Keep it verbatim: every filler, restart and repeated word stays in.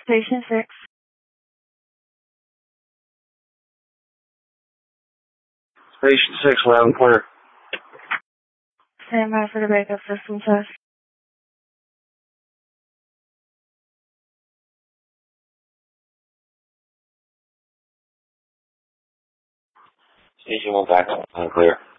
Station six. Station six, loud and clear. Stand by for the backup system test. Station one, back up, loud and clear.